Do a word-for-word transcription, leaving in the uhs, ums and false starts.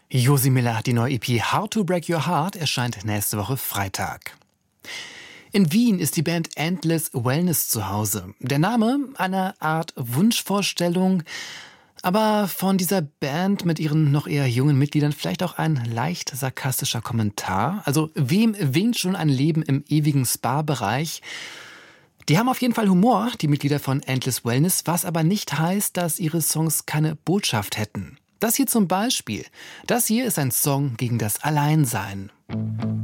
Josi Miller hat die neue E P How to Break Your Heart, erscheint nächste Woche Freitag. In Wien ist die Band Endless Wellness zu Hause. Der Name eine Art Wunschvorstellung, aber von dieser Band mit ihren noch eher jungen Mitgliedern vielleicht auch ein leicht sarkastischer Kommentar. Also wem winkt schon ein Leben im ewigen Spa-Bereich? Die haben auf jeden Fall Humor, die Mitglieder von Endless Wellness, was aber nicht heißt, dass ihre Songs keine Botschaft hätten. Das hier zum Beispiel. Das hier ist ein Song gegen das Alleinsein.